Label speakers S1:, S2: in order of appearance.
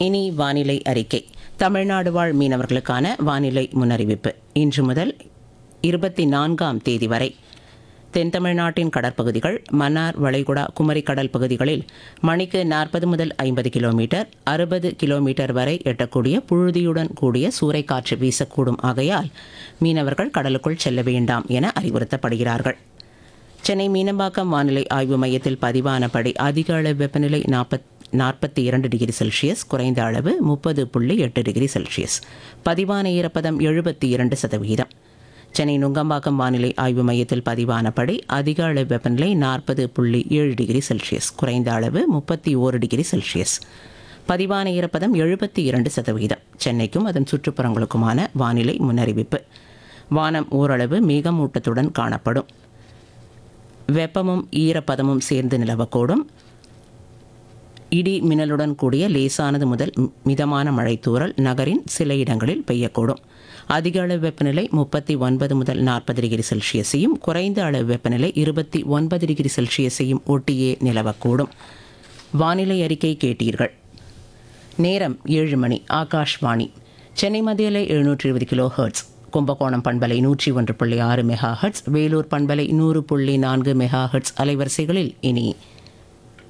S1: இனி வானிலை அறிக்கை. தமிழ்நாடு வாழ் மீனவர்களுக்கான வானிலை முன்னறிவிப்பு. இன்று முதல் 24ஆம் தேதி வரை தென் தமிழ்நாட்டின் கடற்பகுதிகள், மன்னார் வளைகுடா, குமரி கடல் பகுதிகளில் மணிக்கு 40 முதல் 50 கிலோமீட்டர், 60 கிலோமீட்டர் வரை எட்டக்கூடிய புழுதியுடன் கூடிய சூறைக்காற்று வீசக்கூடும். ஆகையால் மீனவர்கள் கடலுக்குள் செல்ல வேண்டாம் என அறிவுறுத்தப்படுகிறார்கள். சென்னை மீனம்பாக்கம் வானிலை ஆய்வு மையத்தில் பதிவானபடி அதிக அளவு வெப்பநிலை 42 டிகிரி செல்சியஸ், குறைந்த அளவு 30.8 டிகிரி செல்சியஸ். பதிவான ஈரப்பதம் 72%. சென்னை நுங்கம்பாக்கம் வானிலை ஆய்வு மையத்தில் பதிவானபடி அதிக அளவு வெப்பநிலை 40.7 டிகிரி செல்சியஸ், குறைந்த அளவு 31 டிகிரி செல்சியஸ். பதிவான ஈரப்பதம் 72%. சென்னைக்கும் அதன் சுற்றுப்புறங்களுக்குமான வானிலை முன்னறிவிப்பு. வானம் ஓரளவு மேகமூட்டத்துடன் காணப்படும். வெப்பமும் ஈரப்பதமும் சேர்ந்து நிலவக்கூடும். இடி மின்னலுடன் கூடிய லேசானது முதல் மிதமான மழை தூறல் நகரின் சில இடங்களில் பெய்யக்கூடும். அதிக அளவு வெப்பநிலை 39 முதல் 40 டிகிரி செல்சியஸையும், குறைந்த அளவு வெப்பநிலை 29 டிகிரி செல்சியஸையும் ஒட்டியே நிலவக்கூடும். வானிலை அறிக்கை கேட்டீர்கள். நேரம் 7 மணி. ஆகாஷ்வாணி. சென்னை மத்தியலை 720 கிலோ ஹெர்ட்ஸ், கும்பகோணம் பண்பலை 101.6 மெகா ஹெர்ட்ஸ், வேலூர் பண்பலை 100.4 மெகா ஹெர்ட்ஸ் அலைவரிசைகளில் இனி